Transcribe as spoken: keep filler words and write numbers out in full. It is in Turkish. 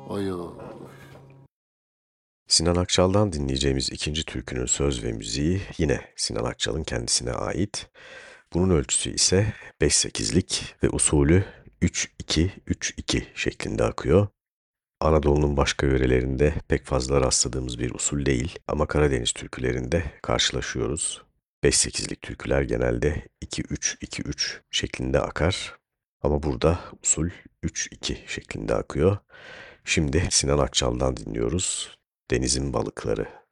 Oyo. Sinan Akçal'dan dinleyeceğimiz ikinci türkünün söz ve müziği yine Sinan Akçal'ın kendisine ait. Bunun ölçüsü ise beş sekizlik ve usulü üç iki üç iki şeklinde akıyor. Anadolu'nun başka yörelerinde pek fazla rastladığımız bir usul değil ama Karadeniz türkülerinde karşılaşıyoruz. beş sekizlik türküler genelde iki üç iki üç şeklinde akar ama burada usul üç iki şeklinde akıyor. Şimdi Sinan Akçal'dan dinliyoruz. Denizin Balıkları.